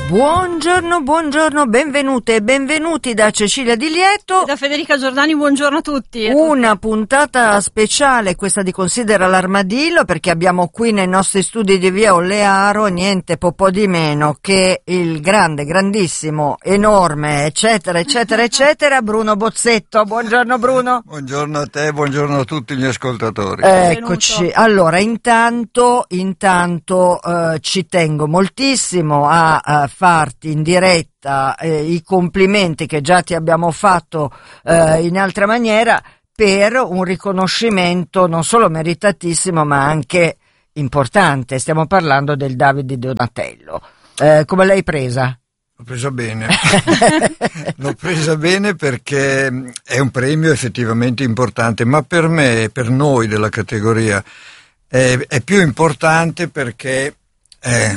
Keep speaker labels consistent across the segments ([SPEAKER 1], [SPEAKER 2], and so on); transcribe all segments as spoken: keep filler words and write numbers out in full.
[SPEAKER 1] Buongiorno, buongiorno, benvenute e benvenuti da Cecilia Di Lieto.
[SPEAKER 2] E da Federica Giordani, buongiorno a tutti.
[SPEAKER 1] Una puntata speciale, questa di Considera l'Armadillo, perché abbiamo qui nei nostri studi di via Ollearo niente po' po' di meno che il grande, grandissimo, enorme, eccetera, eccetera, eccetera, Bruno Bozzetto. Buongiorno Bruno.
[SPEAKER 3] Buongiorno a te, buongiorno a tutti gli ascoltatori.
[SPEAKER 1] Eccoci. Benvenuto. Allora, intanto, intanto eh, ci tengo moltissimo a, a farti in diretta eh, i complimenti che già ti abbiamo fatto eh, in altra maniera per un riconoscimento non solo meritatissimo ma anche importante. Stiamo parlando del David di Donatello. Eh, come l'hai presa?
[SPEAKER 3] L'ho presa bene. L'ho presa bene perché è un premio effettivamente importante, ma per me, per noi della categoria, è, è più importante perché eh,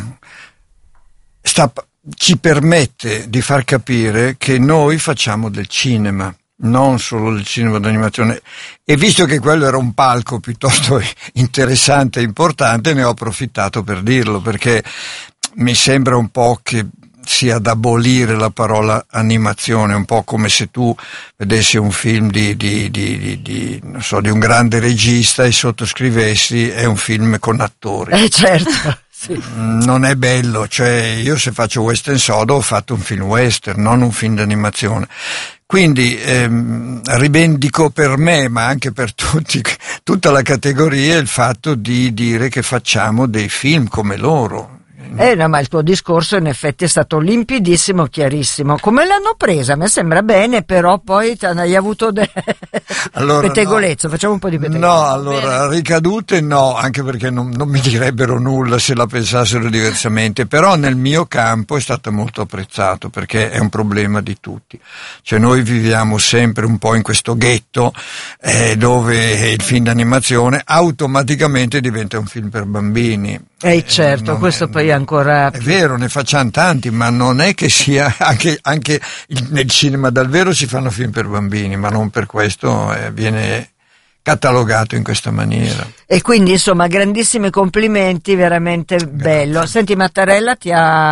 [SPEAKER 3] sta, ci permette di far capire che noi facciamo del cinema, non solo del cinema d'animazione, e visto che quello era un palco piuttosto interessante e importante, ne ho approfittato per dirlo, perché mi sembra un po' che sia da abolire la parola animazione, un po' come se tu vedessi un film di, di, di, di, di non so, di un grande regista e sottoscrivessi è un film con attori.
[SPEAKER 1] Eh certo. Sì.
[SPEAKER 3] Non è bello, cioè io se faccio western sodo ho fatto un film western, non un film d'animazione. Quindi ehm, rivendico per me, ma anche per tutti, tutta la categoria, il fatto di dire che facciamo dei film come loro.
[SPEAKER 1] Eh no, ma il tuo discorso in effetti è stato limpidissimo, chiarissimo. Come l'hanno presa? A me sembra bene, però poi hai avuto de...
[SPEAKER 3] allora,
[SPEAKER 1] pettegolezzo, no. Facciamo un po' di pettegolezzo.
[SPEAKER 3] No, allora, bene. Ricadute no, anche perché non, non mi direbbero nulla se la pensassero diversamente, però nel mio campo è stato molto apprezzato, perché è un problema di tutti. Cioè noi viviamo sempre un po' in questo ghetto eh, dove il film d'animazione automaticamente diventa un film per bambini.
[SPEAKER 1] Eh certo, eh, questo è, poi ancora
[SPEAKER 3] è vero, ne facciamo tanti, ma non è che sia anche, anche il, nel cinema dal vero si fanno film per bambini, ma non per questo eh, viene catalogato in questa maniera.
[SPEAKER 1] E quindi insomma grandissimi complimenti, veramente Grazie. Bello. Senti, Mattarella ti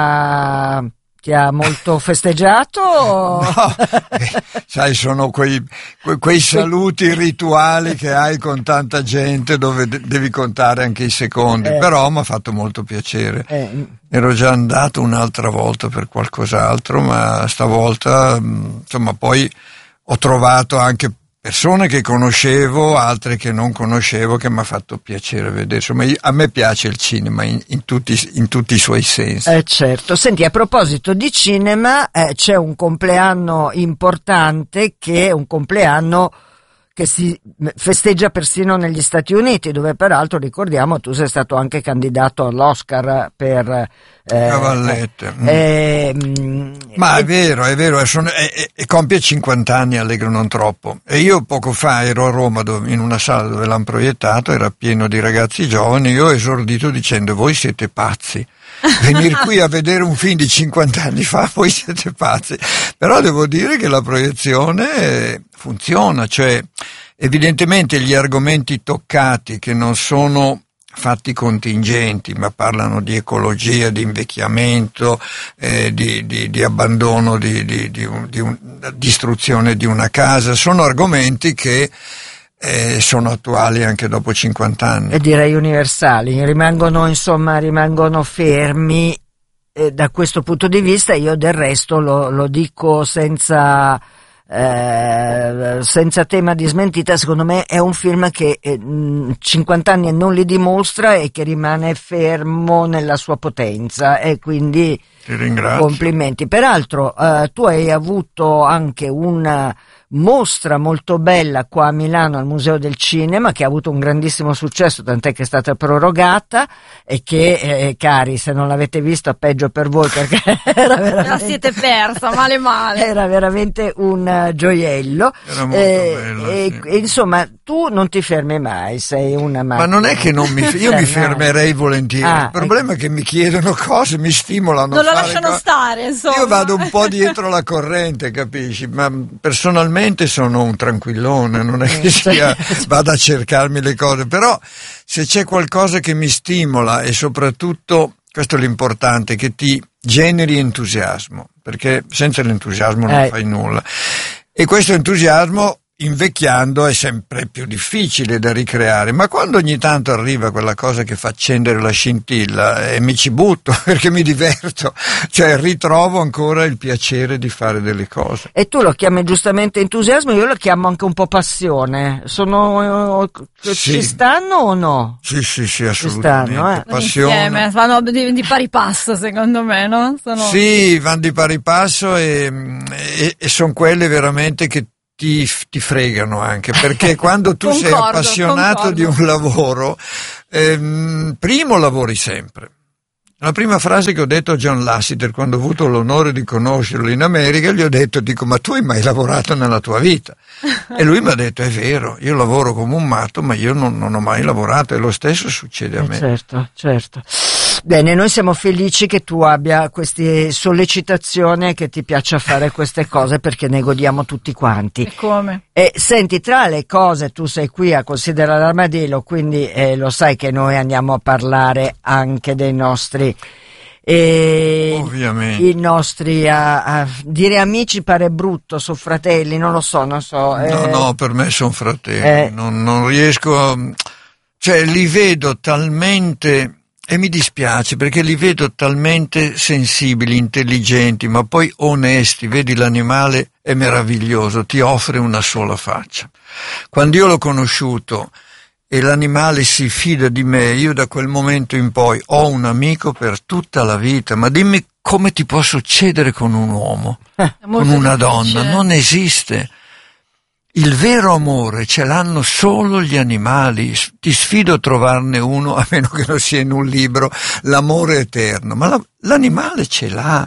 [SPEAKER 1] ha ti ha molto festeggiato?
[SPEAKER 3] No, eh, sai, sono quei, quei, quei saluti rituali che hai con tanta gente dove de- devi contare anche i secondi, eh. Però mi ha fatto molto piacere. Eh. Ero già andato un'altra volta per qualcos'altro, ma stavolta, insomma, poi ho trovato anche persone che conoscevo, altre che non conoscevo, che mi ha fatto piacere vedere. Insomma, io, a me piace il cinema in, in, tutti, in tutti i suoi sensi.
[SPEAKER 1] Eh certo. Senti, a proposito di cinema, eh, c'è un compleanno importante che è un compleanno che si festeggia persino negli Stati Uniti, dove peraltro, ricordiamo, tu sei stato anche candidato all'Oscar per eh,
[SPEAKER 3] Cavallette.
[SPEAKER 1] Eh,
[SPEAKER 3] Ma
[SPEAKER 1] eh,
[SPEAKER 3] è vero, è vero, sono, è, è, è compie cinquanta anni Allegro non troppo. E io poco fa ero a Roma dove, in una sala dove l'hanno proiettato, era pieno di ragazzi giovani, io ho esordito dicendo: voi siete pazzi. Venire qui a vedere un film di cinquanta anni fa, voi siete pazzi. Però devo dire che la proiezione funziona, cioè evidentemente gli argomenti toccati, che non sono fatti contingenti, ma parlano di ecologia, di invecchiamento, eh, di, di, di abbandono, di, di, di, un, di un, distruzione di una casa, sono argomenti che Eh, sono attuali anche dopo cinquanta anni.
[SPEAKER 1] E direi universali, rimangono insomma rimangono fermi eh, da questo punto di vista. Io del resto lo, lo dico senza eh, senza tema di smentita, secondo me è un film che eh, cinquanta anni non li dimostra e che rimane fermo nella sua potenza, e quindi
[SPEAKER 3] ti ringrazio.
[SPEAKER 1] Complimenti. Peraltro eh, tu hai avuto anche una mostra molto bella qua a Milano al Museo del Cinema, che ha avuto un grandissimo successo, tant'è che è stata prorogata, e che eh, cari, se non l'avete vista peggio per voi, perché era veramente,
[SPEAKER 2] la siete persa male male,
[SPEAKER 1] era veramente un uh, gioiello.
[SPEAKER 3] Era molto
[SPEAKER 1] eh,
[SPEAKER 3] bello,
[SPEAKER 1] e,
[SPEAKER 3] sì.
[SPEAKER 1] e insomma tu non ti fermi mai, sei una macchina.
[SPEAKER 3] Ma non è che non mi io mi fermerei volentieri,
[SPEAKER 1] ah,
[SPEAKER 3] il problema
[SPEAKER 1] ecco.
[SPEAKER 3] è che mi chiedono cose, mi stimolano,
[SPEAKER 2] non
[SPEAKER 3] a
[SPEAKER 2] lo
[SPEAKER 3] fare
[SPEAKER 2] lasciano
[SPEAKER 3] cose.
[SPEAKER 2] stare, insomma.
[SPEAKER 3] Io vado un po' dietro la corrente, capisci? Ma personalmente sono un tranquillone, non è che sia vado a cercarmi le cose, però se c'è qualcosa che mi stimola, e soprattutto questo è l'importante, che ti generi entusiasmo, perché senza l'entusiasmo non
[SPEAKER 1] eh.
[SPEAKER 3] fai nulla. E questo entusiasmo, invecchiando, è sempre più difficile da ricreare, ma quando ogni tanto arriva quella cosa che fa accendere la scintilla e mi ci butto perché mi diverto, cioè ritrovo ancora il piacere di fare delle cose.
[SPEAKER 1] E tu lo chiami giustamente entusiasmo, io lo chiamo anche un po' passione. Sono
[SPEAKER 3] Sì.
[SPEAKER 1] ci stanno o no?
[SPEAKER 3] Sì, sì, sì, assolutamente.
[SPEAKER 1] Ci stanno, eh.
[SPEAKER 3] Passione.
[SPEAKER 2] Insieme, vanno di, di pari passo secondo me, no? Sono...
[SPEAKER 3] Sì, vanno di pari passo e, e, e sono quelle veramente che Ti, ti fregano anche, perché quando tu
[SPEAKER 2] concordo,
[SPEAKER 3] sei appassionato
[SPEAKER 2] concordo.
[SPEAKER 3] di un lavoro, ehm, primo lavori sempre. La prima frase che ho detto a John Lasseter quando ho avuto l'onore di conoscerlo in America, gli ho detto, dico, ma tu hai mai lavorato nella tua vita? E lui mi ha detto, è vero, io lavoro come un matto, ma io non, non ho mai lavorato, e lo stesso succede a
[SPEAKER 1] Eh,
[SPEAKER 3] me.
[SPEAKER 1] certo, certo. Bene, noi siamo felici che tu abbia queste sollecitazioni e che ti piaccia fare queste cose, perché ne godiamo tutti quanti.
[SPEAKER 2] E come?
[SPEAKER 1] E senti, tra le cose, tu sei qui a Considera l'Armadillo, quindi eh, lo sai che noi andiamo a parlare anche dei nostri eh,
[SPEAKER 3] Ovviamente.
[SPEAKER 1] i nostri a, a dire amici pare brutto, sono fratelli, non lo so, non so. Eh,
[SPEAKER 3] No, no, per me sono fratelli,
[SPEAKER 1] eh.
[SPEAKER 3] non, non riesco a... cioè li vedo talmente... E mi dispiace perché li vedo talmente sensibili, intelligenti, ma poi onesti. Vedi, l'animale è meraviglioso, ti offre una sola faccia. Quando io l'ho conosciuto e l'animale si fida di me, io da quel momento in poi ho un amico per tutta la vita. Ma dimmi come ti può succedere con un uomo, con una donna? Non esiste. Il vero amore ce l'hanno solo gli animali. Ti sfido a trovarne uno, a meno che non sia in un libro, l'amore eterno. Ma la, l'animale ce l'ha.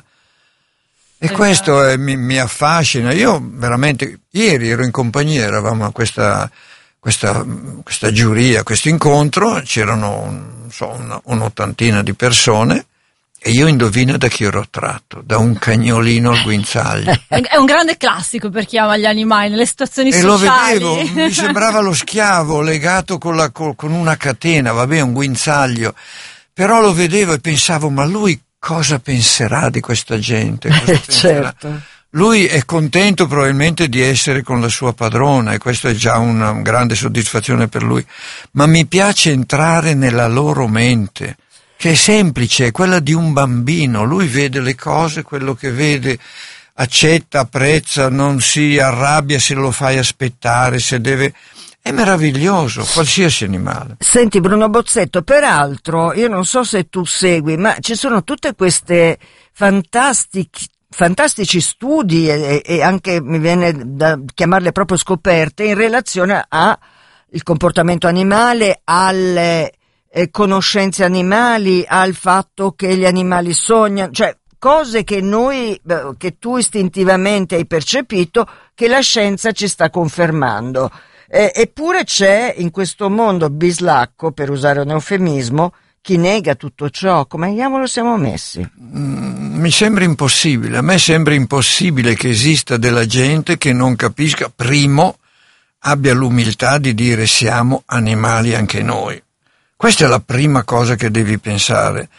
[SPEAKER 3] E esatto. Questo è, mi, mi affascina. Io veramente, ieri ero in compagnia, eravamo a questa, questa, questa giuria, questo incontro, c'erano non so, una, un'ottantina di persone. E io indovino da chi ero attratto, da un cagnolino al guinzaglio.
[SPEAKER 2] È un grande classico per chi ama gli animali, nelle situazioni
[SPEAKER 3] e
[SPEAKER 2] sociali.
[SPEAKER 3] E lo vedevo, mi sembrava lo schiavo legato con, la, con una catena, vabbè, un guinzaglio. Però lo vedevo e pensavo, ma lui cosa penserà di questa gente? Cosa
[SPEAKER 1] certo.
[SPEAKER 3] Lui è contento probabilmente di essere con la sua padrona e questo è già una, una grande soddisfazione per lui. Ma mi piace entrare nella loro mente, che è semplice, è quella di un bambino. Lui vede le cose, quello che vede accetta, apprezza, non si arrabbia se lo fai aspettare, se deve... È meraviglioso, qualsiasi animale.
[SPEAKER 1] Senti Bruno Bozzetto, peraltro, io non so se tu segui, ma ci sono tutte queste fantastiche fantastici studi e, e anche mi viene da chiamarle proprio scoperte in relazione al comportamento animale, alle Eh, conoscenze animali, al fatto che gli animali sognano, cioè cose che noi, che tu istintivamente hai percepito, che la scienza ci sta confermando. Eh, eppure c'è in questo mondo bislacco, per usare un eufemismo, chi nega tutto ciò. Come diavolo siamo messi?
[SPEAKER 3] Mm, mi sembra impossibile, a me sembra impossibile che esista della gente che non capisca, primo, abbia l'umiltà di dire siamo animali anche noi. Questa è la prima cosa che devi pensare.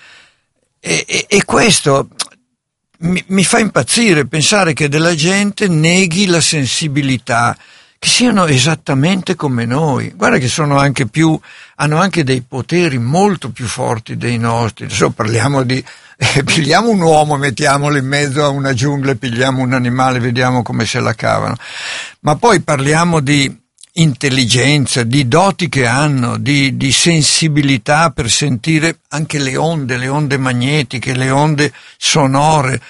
[SPEAKER 3] E, e, e questo mi, mi fa impazzire, pensare che della gente neghi la sensibilità, che siano esattamente come noi. Guarda che sono anche più, hanno anche dei poteri molto più forti dei nostri. Adesso parliamo di, eh, pigliamo un uomo, mettiamolo in mezzo a una giungla, pigliamo un animale, vediamo come se la cavano. Ma poi parliamo di intelligenza, di doti che hanno, di, di sensibilità per sentire anche le onde, le onde magnetiche, le onde sonore,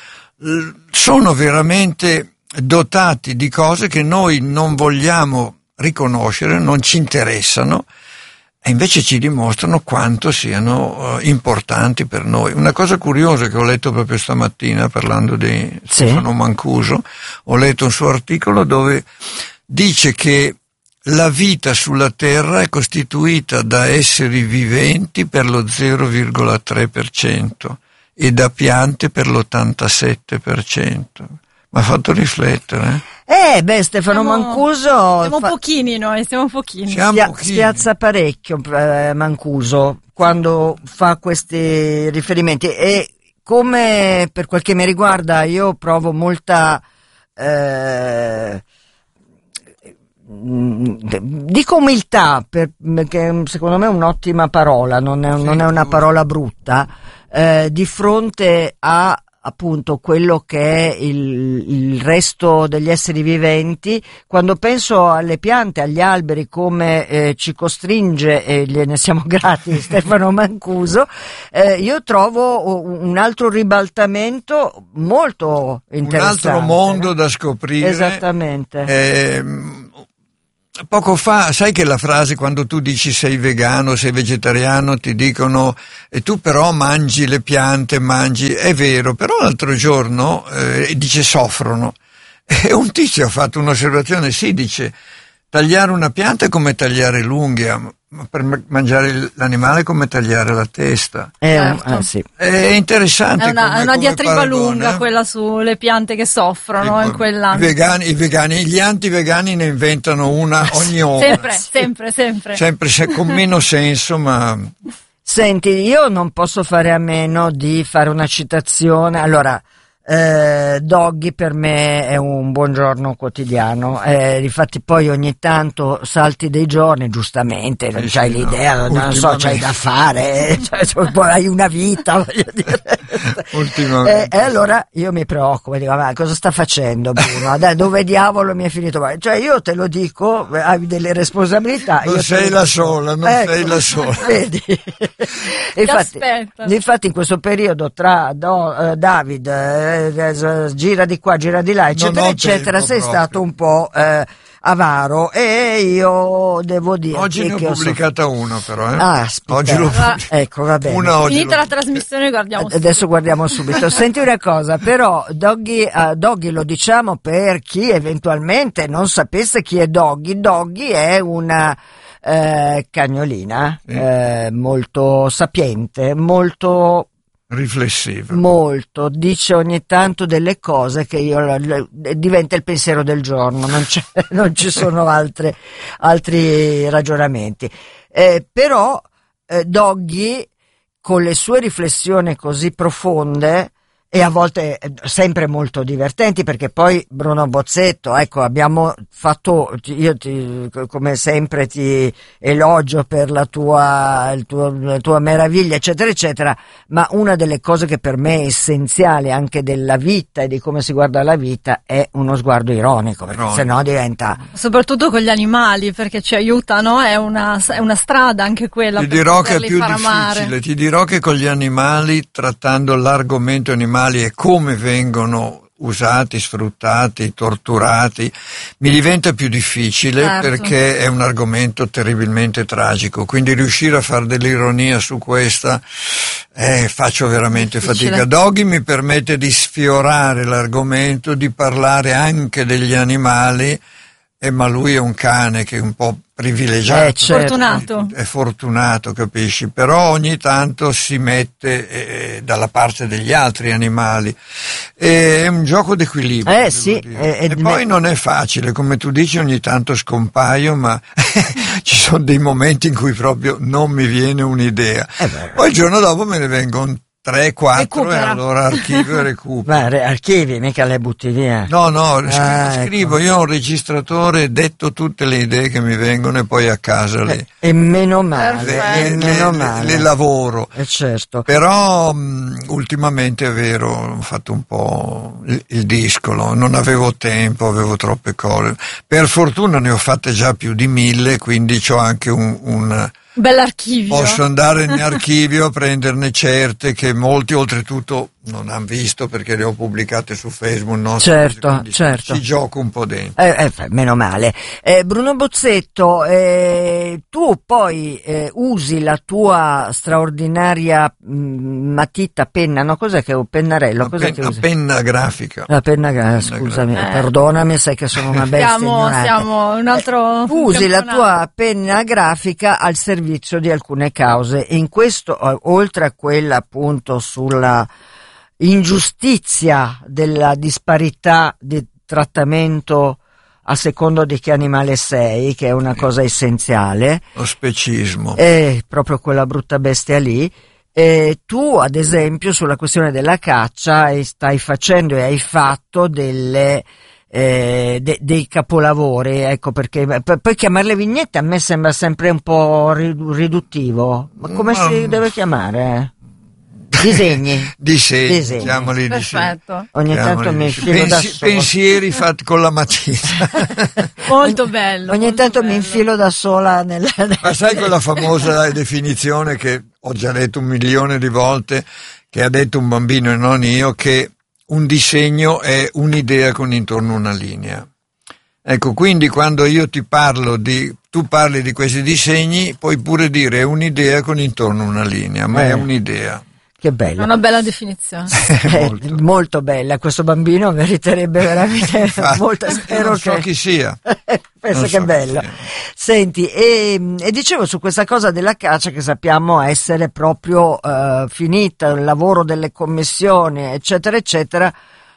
[SPEAKER 3] sono veramente dotati di cose che noi non vogliamo riconoscere, non ci interessano e invece ci dimostrano quanto siano uh, importanti per noi. Una cosa curiosa che ho letto proprio stamattina parlando di sì. Stefano Mancuso, ho letto un suo articolo dove dice che la vita sulla Terra è costituita da esseri viventi per lo zero virgola tre per cento e da piante per l'ottantasette per cento. Mi ha fatto riflettere.
[SPEAKER 1] Eh, beh, Stefano
[SPEAKER 2] siamo,
[SPEAKER 1] Mancuso...
[SPEAKER 2] Siamo
[SPEAKER 1] fa...
[SPEAKER 2] pochini noi, siamo pochini.
[SPEAKER 3] Siamo
[SPEAKER 1] Spia-
[SPEAKER 3] pochini.
[SPEAKER 1] Spiazza parecchio eh, Mancuso quando fa questi riferimenti e come per quel che mi riguarda, io provo molta eh, dico umiltà, per, perché secondo me è un'ottima parola, non è, non è una parola brutta, eh, di fronte a appunto quello che è il, il resto degli esseri viventi. Quando penso alle piante, agli alberi, come eh, ci costringe, e gliene siamo grati Stefano Mancuso, eh, io trovo un altro ribaltamento molto interessante,
[SPEAKER 3] un altro mondo
[SPEAKER 1] no?
[SPEAKER 3] da scoprire.
[SPEAKER 1] Esattamente.
[SPEAKER 3] Eh, Poco fa, sai che la frase quando tu dici sei vegano, sei vegetariano, ti dicono e tu però mangi le piante, mangi, è vero, però l'altro giorno eh, dice soffrono e un tizio ha fatto un'osservazione, sì, dice tagliare una pianta è come tagliare l'unghia, ma per mangiare l'animale è come tagliare la testa.
[SPEAKER 1] È,
[SPEAKER 2] Certo.
[SPEAKER 1] eh, sì.
[SPEAKER 3] È interessante.
[SPEAKER 2] È una,
[SPEAKER 3] come,
[SPEAKER 2] è una
[SPEAKER 3] come
[SPEAKER 2] diatriba
[SPEAKER 3] paragone,
[SPEAKER 2] lunga
[SPEAKER 3] eh?
[SPEAKER 2] quella sulle piante che soffrono in
[SPEAKER 3] I
[SPEAKER 2] quell'ambito.
[SPEAKER 3] vegani, i vegani, gli antivegani ne inventano una ogni ora.
[SPEAKER 2] Sempre, sempre, sempre.
[SPEAKER 3] Sempre se, con meno senso, ma
[SPEAKER 1] Senti, io non posso fare a meno di fare una citazione. Allora, eh, Doggy per me è un buongiorno quotidiano, eh, infatti poi ogni tanto salti dei giorni, giustamente, non
[SPEAKER 3] Eh
[SPEAKER 1] c'hai
[SPEAKER 3] sì,
[SPEAKER 1] l'idea,
[SPEAKER 3] no,
[SPEAKER 1] non so, c'hai da fare, cioè, cioè, poi hai una vita, voglio dire.
[SPEAKER 3] ultimamente.
[SPEAKER 1] E, e allora io mi preoccupo, dico, ma cosa sta facendo Bruno? Dai, dove diavolo mi è finito? Cioè io te lo dico, hai delle responsabilità.
[SPEAKER 3] Non
[SPEAKER 1] io
[SPEAKER 3] sei
[SPEAKER 1] te lo
[SPEAKER 3] la
[SPEAKER 1] dico.
[SPEAKER 3] sola, non
[SPEAKER 1] Ecco,
[SPEAKER 3] sei la sola.
[SPEAKER 1] Vedi? infatti,
[SPEAKER 2] aspettano.
[SPEAKER 1] infatti in questo periodo tra Do- eh, David eh, eh, gira di qua, gira di là, eccetera,
[SPEAKER 3] ho
[SPEAKER 1] eccetera,
[SPEAKER 3] tempo
[SPEAKER 1] sei
[SPEAKER 3] proprio.
[SPEAKER 1] stato un po' eh, avaro e io devo dire
[SPEAKER 3] Oggi ne ho
[SPEAKER 1] che ho
[SPEAKER 3] pubblicata una però, eh.
[SPEAKER 1] Ah, aspetta.
[SPEAKER 3] Oggi l'ho
[SPEAKER 2] Allora,
[SPEAKER 3] pubblicata.
[SPEAKER 1] Ecco, va bene.
[SPEAKER 3] Una oggi
[SPEAKER 2] Finita
[SPEAKER 3] l'ho-
[SPEAKER 2] la trasmissione guardiamo
[SPEAKER 1] Adesso
[SPEAKER 2] subito.
[SPEAKER 1] guardiamo subito. Senti una cosa, però Doggy, uh, Doggy lo diciamo per chi eventualmente non sapesse chi è Doggy. Doggy è una eh, cagnolina
[SPEAKER 3] Sì.
[SPEAKER 1] eh, molto sapiente, molto
[SPEAKER 3] riflessiva.
[SPEAKER 1] molto, dice ogni tanto delle cose che io diventa il pensiero del giorno, non, c'è, non ci sono altre, altri ragionamenti. Eh, però eh, Doggy, con le sue riflessioni così profonde e a volte eh, sempre molto divertenti, perché poi Bruno Bozzetto, ecco, abbiamo fatto, io ti, come sempre ti elogio per la tua, il tuo, la tua meraviglia, eccetera, eccetera, ma una delle cose che per me è essenziale anche della vita e di come si guarda la vita è uno sguardo ironico, perché
[SPEAKER 3] Ironico.
[SPEAKER 1] sennò diventa...
[SPEAKER 2] Soprattutto con gli animali, perché ci aiutano, è una, è una strada anche quella
[SPEAKER 3] Ti
[SPEAKER 2] per
[SPEAKER 3] dirò che è
[SPEAKER 2] poterli
[SPEAKER 3] più
[SPEAKER 2] far amare.
[SPEAKER 3] difficile, ti dirò che con gli animali, trattando l'argomento animali e come vengono usati, sfruttati, torturati, mi diventa più difficile
[SPEAKER 2] Certo.
[SPEAKER 3] perché è un argomento terribilmente tragico, quindi riuscire a fare dell'ironia su questa eh, faccio veramente
[SPEAKER 2] Difficile.
[SPEAKER 3] fatica. Doggy mi permette di sfiorare l'argomento, di parlare anche degli animali, eh, ma lui è un cane che è un po' privilegiato,
[SPEAKER 1] Eh, certo.
[SPEAKER 2] Fortunato.
[SPEAKER 3] è fortunato, capisci? Però ogni tanto si mette eh, dalla parte degli altri animali. E è un gioco d'equilibrio.
[SPEAKER 1] Eh,
[SPEAKER 3] devo
[SPEAKER 1] sì,
[SPEAKER 3] dire.
[SPEAKER 1] e-
[SPEAKER 3] e
[SPEAKER 1] e-
[SPEAKER 3] poi non è facile, come tu dici, ogni tanto scompaio, ma ci sono dei momenti in cui proprio non mi viene un'idea.
[SPEAKER 1] Eh beh.
[SPEAKER 3] Poi il giorno dopo me ne vengono tre, quattro e
[SPEAKER 2] Recupera.
[SPEAKER 3] allora archivio e recupero.
[SPEAKER 1] Ma re- archivi, mica le butti via.
[SPEAKER 3] No, no, scri-
[SPEAKER 1] Ah, ecco.
[SPEAKER 3] scrivo, io ho un registratore, detto tutte le idee che mi vengono e poi a casa le,
[SPEAKER 1] E meno male,
[SPEAKER 3] le,
[SPEAKER 2] Perfetto.
[SPEAKER 1] e
[SPEAKER 3] le-
[SPEAKER 1] meno
[SPEAKER 3] le-
[SPEAKER 1] male.
[SPEAKER 3] le lavoro.
[SPEAKER 1] Eh, certo.
[SPEAKER 3] Però mh, ultimamente è vero, ho fatto un po' il, il discolo, non avevo tempo, avevo troppe cose. Per fortuna ne ho fatte già più di mille, quindi ho anche un... un
[SPEAKER 2] Bell'archivio.
[SPEAKER 3] Posso andare in archivio a prenderne certe che molti oltretutto non hanno visto perché le ho pubblicate su Facebook. No?
[SPEAKER 1] Certo,
[SPEAKER 3] Quindi
[SPEAKER 1] certo.
[SPEAKER 3] Ci gioco un po' dentro.
[SPEAKER 1] Eh, eh, fa- meno male. Eh, Bruno Bozzetto, eh, tu poi eh, usi la tua straordinaria mh, matita, penna, no? Cos'è che è un pennarello?
[SPEAKER 3] A,
[SPEAKER 1] Cos'è
[SPEAKER 3] pen-
[SPEAKER 1] che
[SPEAKER 3] a
[SPEAKER 1] usi?
[SPEAKER 3] penna grafica.
[SPEAKER 1] La penna, gra- scusami,
[SPEAKER 2] grafica.
[SPEAKER 1] perdonami, sai che sono una bestia
[SPEAKER 2] Siamo,
[SPEAKER 1] ignorante.
[SPEAKER 2] siamo un altro.
[SPEAKER 1] Eh, tu usi la
[SPEAKER 2] campionato.
[SPEAKER 1] tua penna grafica al servizio di alcune cause. In questo, eh, oltre a quella appunto sulla ingiustizia della disparità di trattamento a secondo di che animale sei, che è una cosa essenziale,
[SPEAKER 3] Lo specismo.
[SPEAKER 1] è proprio quella brutta bestia lì. Eh, tu, ad esempio, sulla questione della caccia stai facendo e hai fatto delle eh, de, dei capolavori, ecco, perché p- poi chiamarle vignette a me sembra sempre un po' riduttivo. Ma come
[SPEAKER 3] Ma...
[SPEAKER 1] si deve chiamare? Disegni.
[SPEAKER 3] Disegni,
[SPEAKER 1] disegni.
[SPEAKER 3] chiamali
[SPEAKER 2] Perfetto.
[SPEAKER 3] disegni.
[SPEAKER 1] Ogni
[SPEAKER 3] Chiamali
[SPEAKER 1] tanto mi
[SPEAKER 3] disegni.
[SPEAKER 1] infilo da
[SPEAKER 3] Pensi-
[SPEAKER 1] sola.
[SPEAKER 3] Pensieri fatti con la matita.
[SPEAKER 2] Molto bello.
[SPEAKER 1] Ogni
[SPEAKER 2] molto
[SPEAKER 1] tanto
[SPEAKER 2] bello.
[SPEAKER 1] mi infilo da sola nella...
[SPEAKER 3] Ma sai quella famosa definizione che ho già detto un milione di volte, che ha detto un bambino e non io, che un disegno è un'idea con intorno una linea. Ecco, quindi quando io ti parlo di, tu parli di questi disegni, puoi pure dire è un'idea con intorno una linea, ma
[SPEAKER 1] Eh.
[SPEAKER 3] è un'idea.
[SPEAKER 1] Che
[SPEAKER 2] È
[SPEAKER 1] bella.
[SPEAKER 2] una bella definizione.
[SPEAKER 1] Eh,
[SPEAKER 3] molto.
[SPEAKER 1] molto bella, questo bambino meriterebbe veramente
[SPEAKER 3] Infatti,
[SPEAKER 1] molto, spero
[SPEAKER 3] non so
[SPEAKER 1] che
[SPEAKER 3] chi sia.
[SPEAKER 1] pensa
[SPEAKER 3] Non
[SPEAKER 1] che
[SPEAKER 3] so chi
[SPEAKER 1] bello.
[SPEAKER 3] sia.
[SPEAKER 1] Senti, e, e dicevo su questa cosa della caccia che sappiamo essere proprio eh, finita, il lavoro delle commissioni, eccetera, eccetera,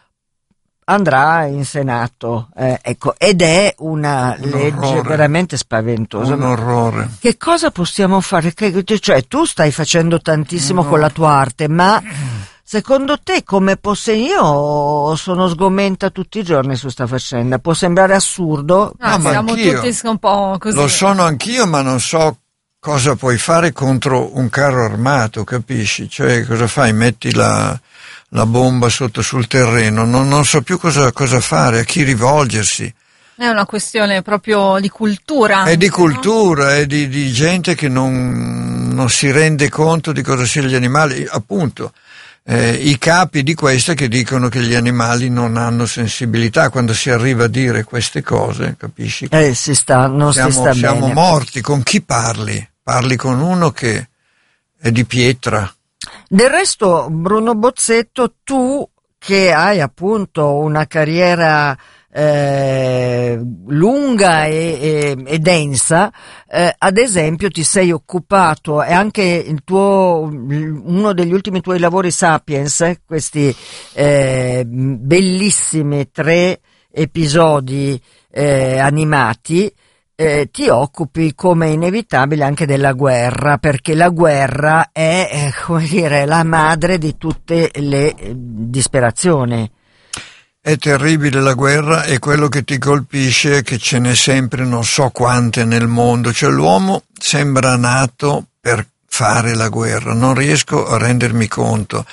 [SPEAKER 1] andrà in Senato, eh, ecco, ed è una
[SPEAKER 3] Un
[SPEAKER 1] legge
[SPEAKER 3] orrore.
[SPEAKER 1] veramente spaventosa.
[SPEAKER 3] Un orrore.
[SPEAKER 1] Che cosa possiamo fare? Che, cioè, tu stai facendo tantissimo
[SPEAKER 3] No.
[SPEAKER 1] con la tua arte, ma secondo te come posso? Io sono sgomenta tutti i giorni su sta faccenda. Può sembrare assurdo.
[SPEAKER 2] Ah,
[SPEAKER 3] No, ma
[SPEAKER 2] siamo
[SPEAKER 3] anch'io.
[SPEAKER 2] tutti un po' così.
[SPEAKER 3] Lo sono anch'io, ma non so cosa puoi fare contro un carro armato, capisci? Cioè, cosa fai? Metti la, la bomba sotto sul terreno, non, non so più cosa, cosa fare, a chi rivolgersi.
[SPEAKER 2] È una questione proprio di cultura.
[SPEAKER 3] È di
[SPEAKER 2] no?
[SPEAKER 3] cultura, è di, di gente che non, non si rende conto di cosa siano gli animali, appunto. Eh, i capi di queste che dicono che gli animali non hanno sensibilità, quando si arriva a dire queste cose, capisci?
[SPEAKER 1] Eh, si sta, non
[SPEAKER 3] siamo
[SPEAKER 1] si sta
[SPEAKER 3] siamo
[SPEAKER 1] bene.
[SPEAKER 3] morti. Con chi parli? Parli con uno che è di pietra.
[SPEAKER 1] Del resto, Bruno Bozzetto, tu che hai appunto una carriera eh, lunga e, e, e densa, eh, ad esempio ti sei occupato e anche il tuo, uno degli ultimi tuoi lavori Sapiens, eh, questi eh, bellissimi tre episodi eh, animati, Eh, ti occupi come inevitabile anche della guerra, perché la guerra è, eh, come dire, la madre di tutte le eh, disperazioni.
[SPEAKER 3] È terribile la guerra e quello che ti colpisce è che ce n'è sempre non so quante nel mondo, cioè l'uomo sembra nato per fare la guerra, non riesco a rendermi conto.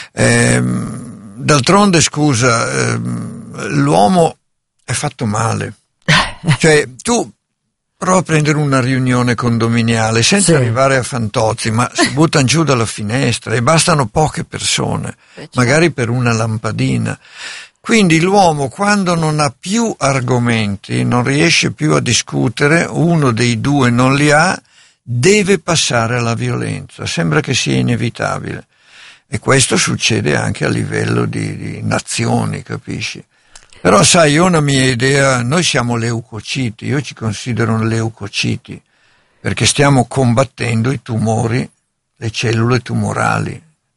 [SPEAKER 3] Ehm, d'altronde, scusa, ehm, l'uomo è fatto male. Cioè, tu prova a prendere una riunione condominiale senza
[SPEAKER 1] Sì.
[SPEAKER 3] arrivare a Fantozzi, ma si buttano giù dalla finestra e bastano poche persone,
[SPEAKER 2] Beh, certo.
[SPEAKER 3] magari per una lampadina. Quindi l'uomo, quando non ha più argomenti, non riesce più a discutere, uno dei due non li ha, deve passare alla violenza. Sembra che sia inevitabile. E questo succede anche a livello di, di nazioni, capisci? Però sai, io ho una mia idea, noi siamo leucociti, io ci considero leucociti, perché stiamo combattendo i tumori, le cellule tumorali,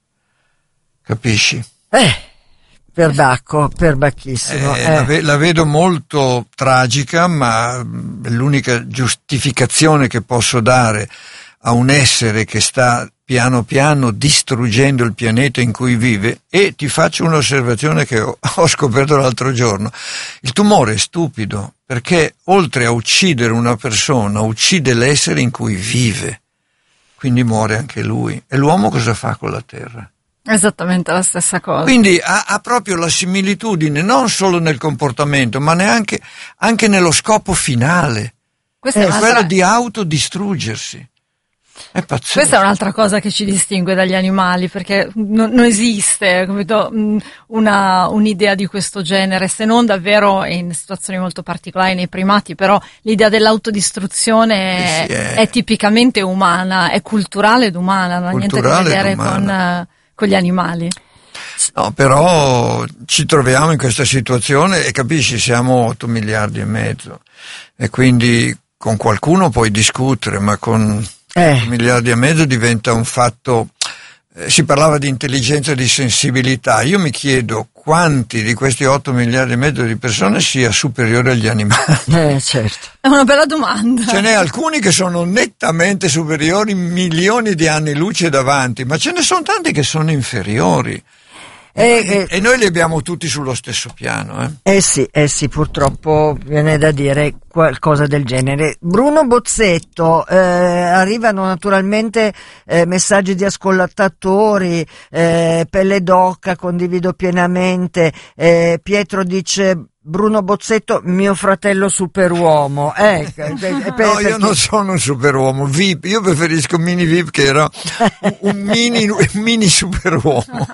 [SPEAKER 3] capisci?
[SPEAKER 1] Eh, per Bacco, per Bacchissimo.
[SPEAKER 3] Eh,
[SPEAKER 1] eh.
[SPEAKER 3] la, ve- la vedo molto tragica, ma mh, l'unica giustificazione che posso dare a un essere che sta piano piano distruggendo il pianeta in cui vive, e ti faccio un'osservazione che ho, ho scoperto l'altro giorno. Il tumore è stupido, perché oltre a uccidere una persona, uccide l'essere in cui vive, quindi muore anche lui. E l'uomo cosa fa con la terra?
[SPEAKER 2] Esattamente la stessa cosa.
[SPEAKER 3] Quindi ha, ha proprio la similitudine non solo nel comportamento, ma neanche anche nello scopo finale,
[SPEAKER 2] Questa,
[SPEAKER 1] Eh,
[SPEAKER 2] è
[SPEAKER 3] è
[SPEAKER 2] un'altra,
[SPEAKER 3] quello di autodistruggersi. È pazzesco.
[SPEAKER 2] questa è un'altra cosa che ci distingue dagli animali, perché non, non esiste, capito, mh, una, un'idea di questo genere, se non davvero in situazioni molto particolari nei primati, però l'idea dell'autodistruzione
[SPEAKER 3] Sì, sì,
[SPEAKER 2] è,
[SPEAKER 3] è-
[SPEAKER 2] è tipicamente umana, è culturale ed umana, non ha niente a che
[SPEAKER 3] Culturale ed
[SPEAKER 2] vedere con,
[SPEAKER 3] umana.
[SPEAKER 2] eh, con gli animali.
[SPEAKER 3] No, però ci troviamo in questa situazione e capisci, siamo otto miliardi e mezzo e quindi con qualcuno puoi discutere, ma con
[SPEAKER 1] Eh.
[SPEAKER 3] otto miliardi e mezzo diventa un fatto. Eh, si parlava di intelligenza e di sensibilità. Io mi chiedo quanti di questi otto miliardi e mezzo di persone sia superiore agli animali?
[SPEAKER 1] Eh, certo.
[SPEAKER 2] È una bella domanda.
[SPEAKER 3] Ce n'è alcuni che sono nettamente superiori, milioni di anni luce davanti, ma ce ne sono tanti che sono inferiori.
[SPEAKER 1] Eh, eh,
[SPEAKER 3] e noi li abbiamo tutti sullo stesso piano. Eh,
[SPEAKER 1] eh sì, eh sì, purtroppo viene da dire qualcosa del genere. Bruno Bozzetto, eh, arrivano naturalmente eh, messaggi di ascoltatori, eh, Pelle d'Oca, condivido pienamente, eh, Pietro dice Bruno Bozzetto, mio fratello superuomo. Eh, per, per,
[SPEAKER 3] no, io non sono un superuomo, V I P, io preferisco Mini V I P che era un, un mini, un mini superuomo.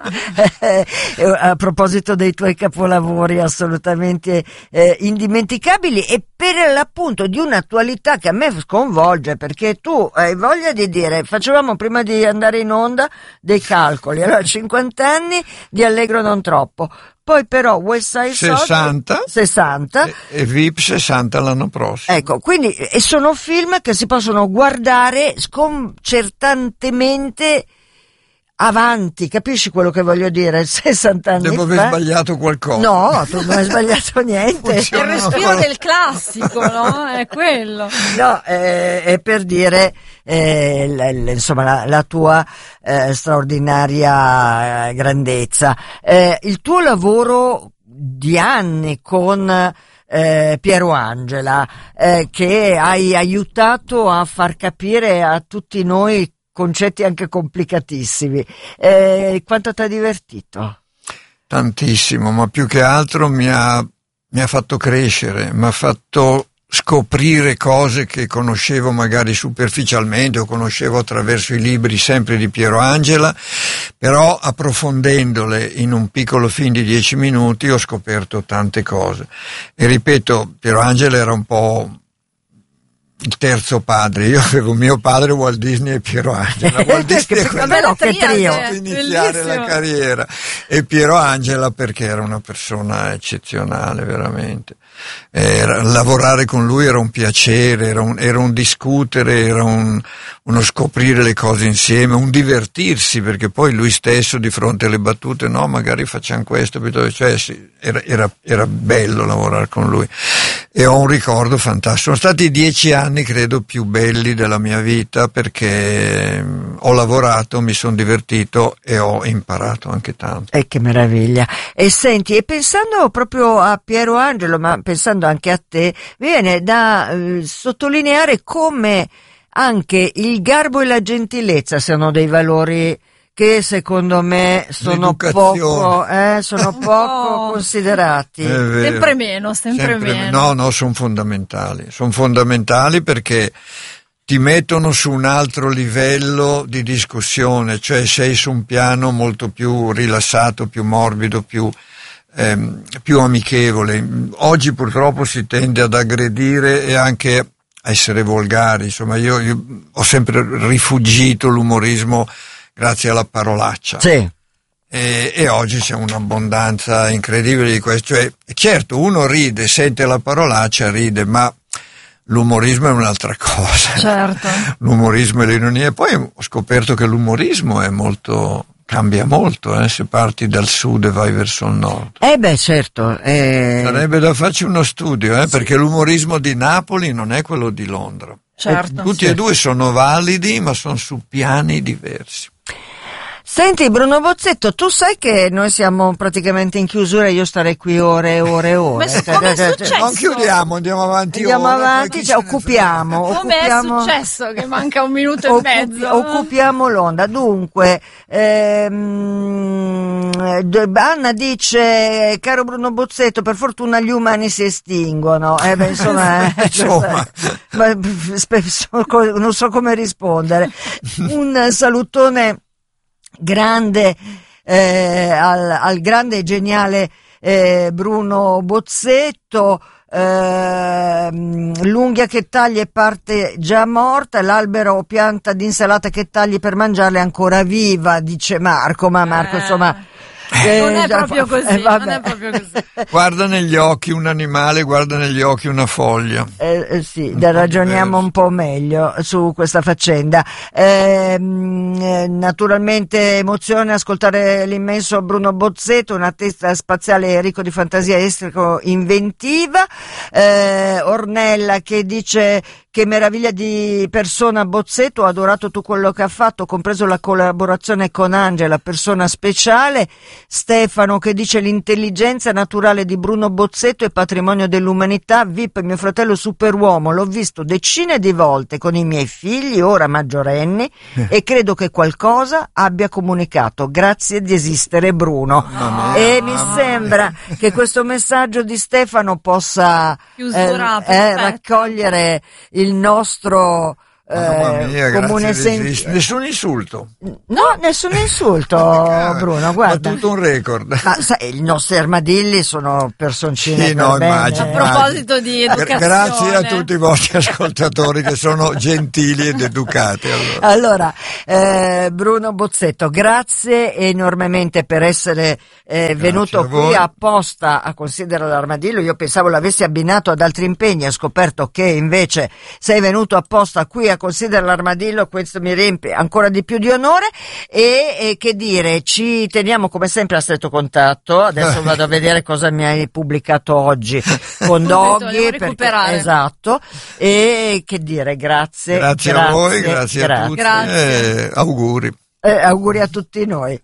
[SPEAKER 1] A proposito dei tuoi capolavori assolutamente eh, indimenticabili e per l'appunto di un'attualità che a me sconvolge, perché tu hai voglia di dire, facevamo prima di andare in onda dei calcoli, allora cinquanta anni di Allegro non troppo, poi però West Side Story
[SPEAKER 3] sessanta,
[SPEAKER 1] sessanta
[SPEAKER 3] e, e V I P sessanta l'anno prossimo.
[SPEAKER 1] Ecco, quindi e sono film che si possono guardare sconcertantemente avanti, capisci quello che voglio dire? sessanta anni
[SPEAKER 3] Devo
[SPEAKER 1] fa.
[SPEAKER 3] aver sbagliato qualcosa.
[SPEAKER 1] No, tu non hai sbagliato niente.
[SPEAKER 2] È il respiro del classico, no? È quello.
[SPEAKER 1] No, eh, è per dire eh, l- l- insomma la, la tua eh, straordinaria eh, grandezza. Eh, il tuo lavoro di anni con eh, Piero Angela, eh, che hai aiutato a far capire a tutti noi concetti anche complicatissimi. Eh, quanto ti ha divertito?
[SPEAKER 3] Tantissimo, ma più che altro mi ha, mi ha fatto crescere, mi ha fatto scoprire cose che conoscevo magari superficialmente o conoscevo attraverso i libri sempre di Piero Angela, però approfondendole in un piccolo film di dieci minuti ho scoperto tante cose. E ripeto, Piero Angela era un po' il terzo padre, io avevo mio padre Walt Disney e Piero Angela. Walt Disney è quello
[SPEAKER 1] che trio.
[SPEAKER 3] fatto iniziare
[SPEAKER 2] Bellissimo.
[SPEAKER 3] la carriera e Piero Angela perché era una persona eccezionale veramente. Era, lavorare con lui era un piacere, era un, era un discutere, era un, uno scoprire le cose insieme, un divertirsi, perché poi lui stesso di fronte alle battute, no, magari facciamo questo, cioè, sì, era, era, era bello lavorare con lui e ho un ricordo fantastico. Sono stati dieci anni credo più belli della mia vita perché ho lavorato, mi sono divertito e ho imparato anche tanto.
[SPEAKER 1] E che meraviglia. E senti, e pensando proprio a Piero Angelo, ma pensando anche a te, viene da eh, sottolineare come anche il garbo e la gentilezza siano dei valori che secondo me sono poco, eh, sono poco
[SPEAKER 2] Oh.
[SPEAKER 1] considerati.
[SPEAKER 2] Sempre meno, sempre,
[SPEAKER 3] Sempre
[SPEAKER 2] meno.
[SPEAKER 3] No, no, sono fondamentali, sono fondamentali perché ti mettono su un altro livello di discussione, cioè sei su un piano molto più rilassato, più morbido, più ehm, più amichevole. Oggi purtroppo si tende ad aggredire e anche a essere volgari, insomma io, io ho sempre rifugito l'umorismo grazie alla parolaccia.
[SPEAKER 1] Sì.
[SPEAKER 3] E, e oggi c'è un'abbondanza incredibile di questo, cioè certo uno ride, sente la parolaccia, ride, ma l'umorismo è un'altra cosa.
[SPEAKER 2] Certo.
[SPEAKER 3] L'umorismo e l'ironia. E poi ho scoperto che l'umorismo è molto, cambia molto, eh, se parti dal sud e vai verso il nord.
[SPEAKER 1] Eh beh, certo. Eh...
[SPEAKER 3] Sarebbe da farci uno studio, eh, perché l'umorismo di Napoli non è quello di Londra.
[SPEAKER 2] Certo.
[SPEAKER 3] Tutti
[SPEAKER 1] sì.
[SPEAKER 3] e due sono validi, ma sono su piani diversi.
[SPEAKER 1] Senti Bruno Bozzetto, tu sai che noi siamo praticamente in chiusura e io starei qui ore e ore e ore.
[SPEAKER 2] Ma come è successo?
[SPEAKER 3] Non chiudiamo, andiamo avanti.
[SPEAKER 1] Andiamo
[SPEAKER 3] ora,
[SPEAKER 1] avanti,
[SPEAKER 3] poi chi
[SPEAKER 1] cioè,
[SPEAKER 3] se ne
[SPEAKER 1] occupiamo.
[SPEAKER 2] Come
[SPEAKER 1] occupiamo...
[SPEAKER 2] è successo che manca un minuto e
[SPEAKER 1] Occupi-
[SPEAKER 2] mezzo?
[SPEAKER 1] Occupiamo l'onda. Dunque, ehm, Anna dice, caro Bruno Bozzetto, per fortuna gli umani si estinguono. Eh beh, insomma, eh,
[SPEAKER 3] Insomma.
[SPEAKER 1] ma, spesso, non so come rispondere. Un salutone grande eh, al, al grande e geniale eh, Bruno Bozzetto. Uh, l'unghia che tagli è parte già morta, l'albero o pianta d'insalata che tagli per mangiarla è ancora viva, dice Marco. Ma Marco,
[SPEAKER 2] Eh.
[SPEAKER 1] insomma,
[SPEAKER 2] Eh, non è proprio così,
[SPEAKER 1] eh,
[SPEAKER 2] non è proprio così.
[SPEAKER 3] Guarda negli occhi un animale, guarda negli occhi una foglia.
[SPEAKER 1] Eh, eh, sì, un ragioniamo un po' meglio su questa faccenda. Eh, naturalmente emozione ascoltare l'immenso Bruno Bozzetto, un artista spaziale ricco di fantasia estrico inventiva. Eh, Ornella che dice: che meraviglia di persona Bozzetto, ho adorato tutto quello che ha fatto, compreso la collaborazione con Angela, persona speciale. Stefano che dice: l'intelligenza naturale di Bruno Bozzetto è patrimonio dell'umanità. V I P, mio fratello superuomo, l'ho visto decine di volte con i miei figli, ora maggiorenni, eh. e credo che qualcosa abbia comunicato. Grazie di esistere, Bruno.
[SPEAKER 3] Mamma
[SPEAKER 1] e
[SPEAKER 3] mia,
[SPEAKER 1] mi
[SPEAKER 3] mamma
[SPEAKER 1] sembra
[SPEAKER 3] mia.
[SPEAKER 1] che questo messaggio di Stefano possa
[SPEAKER 2] Chiusura,
[SPEAKER 1] eh, eh, raccogliere il nostro
[SPEAKER 3] Mamma mia,
[SPEAKER 1] eh, comune
[SPEAKER 3] sen-
[SPEAKER 1] sen-
[SPEAKER 3] nessun insulto.
[SPEAKER 1] No, nessun insulto, Bruno, guarda.
[SPEAKER 3] Ha tutto un record.
[SPEAKER 1] Ma sai, i nostri armadilli sono personcine
[SPEAKER 3] Sì,
[SPEAKER 1] per
[SPEAKER 3] no,
[SPEAKER 1] bene.
[SPEAKER 3] immagino,
[SPEAKER 2] A proposito di
[SPEAKER 3] Gra-
[SPEAKER 2] educazione.
[SPEAKER 3] Grazie a tutti i vostri ascoltatori che sono gentili ed educati. Allora,
[SPEAKER 1] allora eh, Bruno Bozzetto, grazie enormemente per essere eh, venuto
[SPEAKER 3] a
[SPEAKER 1] qui
[SPEAKER 3] voi.
[SPEAKER 1] apposta a Considera l'Armadillo. Io pensavo l'avessi abbinato ad altri impegni, ho scoperto che invece sei venuto apposta qui a Considera l'Armadillo, questo mi riempie ancora di più di onore. E, e che dire, ci teniamo come sempre a stretto contatto. Adesso vado a vedere cosa mi hai pubblicato oggi con Doggy, perché, esatto, e che dire, grazie
[SPEAKER 3] grazie,
[SPEAKER 1] grazie
[SPEAKER 3] a voi, grazie,
[SPEAKER 1] grazie.
[SPEAKER 3] a tutti,
[SPEAKER 2] Grazie.
[SPEAKER 3] eh, auguri.
[SPEAKER 1] Eh, auguri a tutti noi.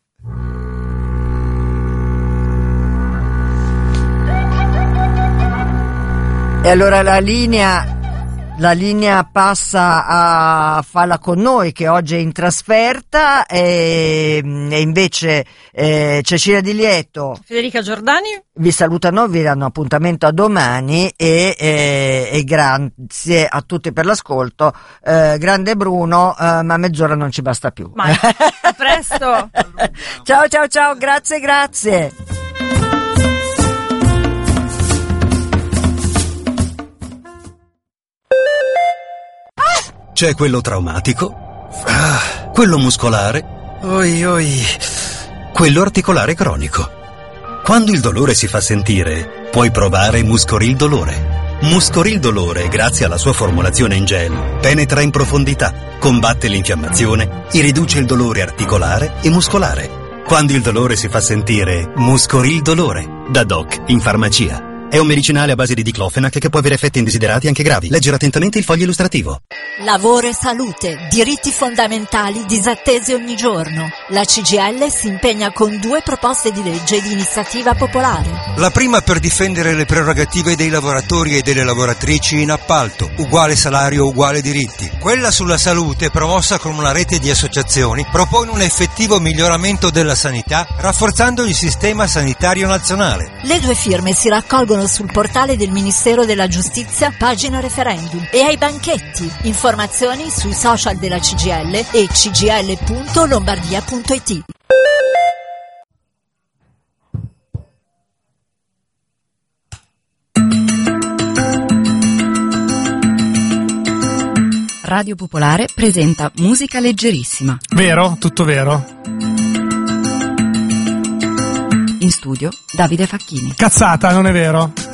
[SPEAKER 1] E allora la linea La linea passa a Falla con noi, che oggi è in trasferta, e, e invece eh, Cecilia Di Lieto,
[SPEAKER 2] Federica Giordani
[SPEAKER 1] vi salutano, vi danno appuntamento a domani e, e, e grazie a tutti per l'ascolto. Eh, grande Bruno, eh, ma mezz'ora non ci basta più.
[SPEAKER 2] Mai. A presto.
[SPEAKER 1] Ciao ciao ciao, grazie grazie.
[SPEAKER 4] C'è quello traumatico, ah, quello muscolare, oi oi, quello articolare cronico. Quando il dolore si fa sentire, puoi provare Muscoril Dolore. Muscoril Dolore, grazie alla sua formulazione in gel, penetra in profondità, combatte l'infiammazione e riduce il dolore articolare e muscolare. Quando il dolore si fa sentire, Muscoril Dolore, da Doc in farmacia. È un medicinale a base di diclofenac che può avere effetti indesiderati anche gravi. Leggere attentamente il foglio illustrativo.
[SPEAKER 5] Lavoro e salute, diritti fondamentali disattesi ogni giorno. La C G I L si impegna con due proposte di legge di iniziativa popolare.
[SPEAKER 6] La prima per difendere le prerogative dei lavoratori e delle lavoratrici in appalto, uguale salario, uguale diritti. Quella sulla salute, promossa con una rete di associazioni, propone un effettivo miglioramento della sanità, rafforzando il sistema sanitario nazionale.
[SPEAKER 5] Le due firme si raccolgono sul portale del Ministero della Giustizia, pagina referendum, e ai banchetti. Informazioni sui social della C G I L e c g i l punto lombardia punto i t.
[SPEAKER 7] Radio Popolare presenta Musica Leggerissima.
[SPEAKER 8] Vero? Tutto vero?
[SPEAKER 7] In studio Davide Facchini.
[SPEAKER 8] Cazzata, non è vero?